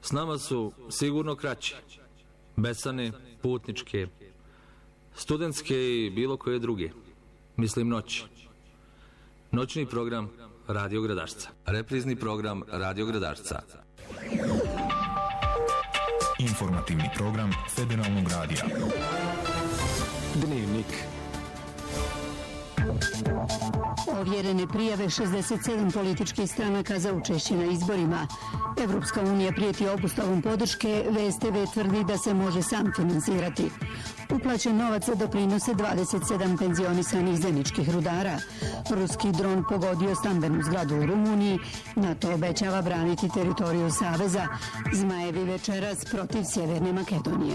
S nama su sigurno kraće, besane, putničke, studentske i bilo koje druge. Mislim noći. Noćni program Radio Gradašca. Reprizni program Radio Gradašca. Informativni program Federalnog radija. Dnevnik. Ovjerene prijave 67 političkih stranaka za učešće na izborima. Evropska unija prijeti obustavom podrške, VSTV tvrdi da se može sam finansirati. Uplaćen novac za doprinose 27 penzionisanih zemljičkih rudara. Ruski dron pogodio stambenu zgradu u Rumuniji. NATO obećava braniti teritoriju Saveza. Zmajevi večeras protiv Sjeverne Makedonije.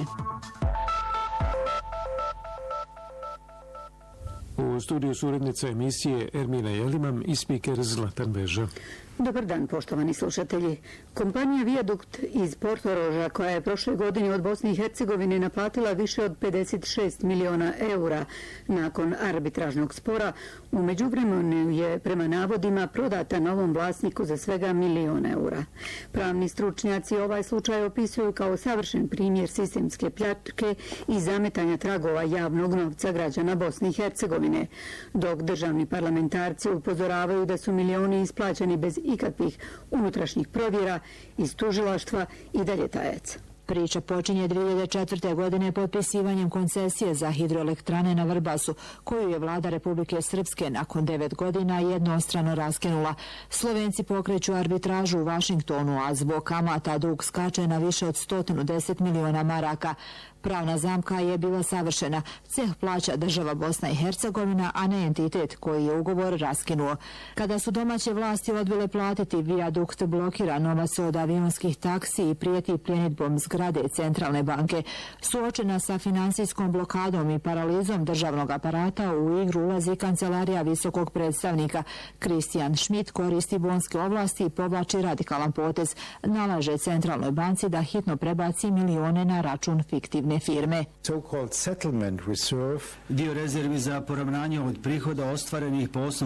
U studiju su urednica emisije Ermina Jelimam i spiker Zlatan Beža. Dobar dan, poštovani slušatelji. Kompanija Viadukt iz Portoroža, koja je prošle godine od Bosne i Hercegovine naplatila više od 56 miliona eura nakon arbitražnog spora, u međuvremenu je prema navodima prodata novom vlasniku za svega milion eura. Pravni stručnjaci ovaj slučaj opisuju kao savršen primjer sistemske pljačke i zametanja tragova javnog novca građana Bosne i Hercegovine, dok državni parlamentarci upozoravaju da su milioni isplaćeni bez ikakvih unutrašnjih provjera iz tužilaštva i dalje tajac. Priča počinje 2004. godine potpisivanjem koncesije za hidroelektrane na Vrbasu, koju je vlada Republike Srpske nakon 9 godina jednostrano raskinula. Slovenci pokreću arbitražu u Vašingtonu, a zbog kamata dug skače na više od 110 miliona maraka. Pravna zamka je bila savršena. Ceh plaća država Bosna i Hercegovina, a ne entitet koji je ugovor raskinuo. Kada su domaće vlasti odbile platiti, Viadukt blokira novac od avionskih taksi i prijeti pljenidbom zgrade Centralne banke. Suočena sa finansijskom blokadom i paralizom državnog aparata, u igru ulazi kancelarija visokog predstavnika. Kristijan Schmidt koristi bonske ovlasti i povlači radikalan potez. Nalaže Centralnoj banci da hitno prebaci milione na račun fiktivne firme. Dio rezervi za poravnanje od prihoda ostvarenih po osnovu